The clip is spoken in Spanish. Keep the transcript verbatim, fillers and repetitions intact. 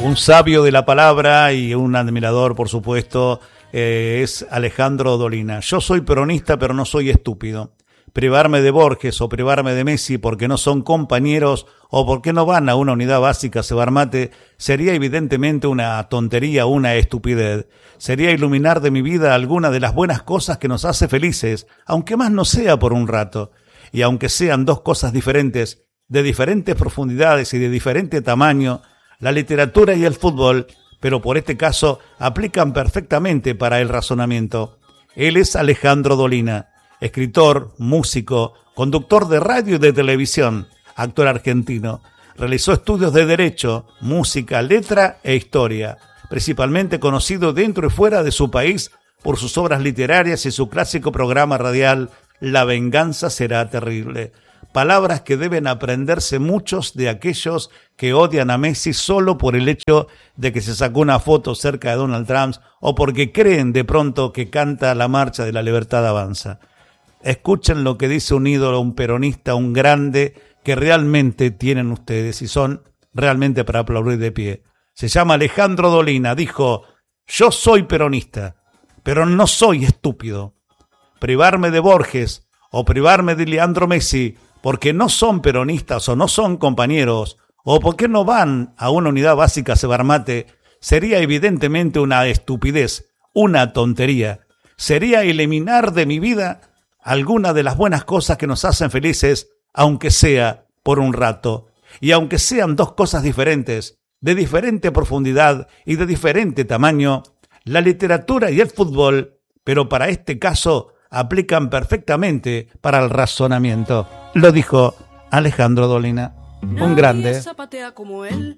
Un sabio de la palabra y un admirador, por supuesto, eh, es Alejandro Dolina. Yo soy peronista, pero no soy estúpido. Privarme de Borges o privarme de Messi porque no son compañeros o porque no van a una unidad básica a cebar mate sería evidentemente una tontería, una estupidez. Sería iluminar de mi vida alguna de las buenas cosas que nos hace felices, aunque más no sea por un rato. Y aunque sean dos cosas diferentes, de diferentes profundidades y de diferente tamaño, la literatura y el fútbol, pero por este caso, aplican perfectamente para el razonamiento. Él es Alejandro Dolina, escritor, músico, conductor de radio y de televisión, actor argentino. Realizó estudios de Derecho, Música, Letra e Historia, principalmente conocido dentro y fuera de su país por sus obras literarias y su clásico programa radial La venganza será terrible. Palabras que deben aprenderse muchos de aquellos que odian a Messi solo por el hecho de que se sacó una foto cerca de Donald Trump o porque creen de pronto que canta la marcha de la libertad avanza. Escuchen lo que dice un ídolo, un peronista, un grande que realmente tienen ustedes y son realmente para aplaudir de pie. Se llama Alejandro Dolina, dijo: yo soy peronista, pero no soy estúpido. Privarme de Borges o privarme de Leandro Messi porque no son peronistas o no son compañeros, o porque no van a una unidad básica a cebar mate, sería evidentemente una estupidez, una tontería. Sería eliminar de mi vida alguna de las buenas cosas que nos hacen felices, aunque sea por un rato, y aunque sean dos cosas diferentes, de diferente profundidad y de diferente tamaño, la literatura y el fútbol, pero para este caso aplican perfectamente para el razonamiento. Lo dijo Alejandro Dolina, un grande. Nadie zapatea como él,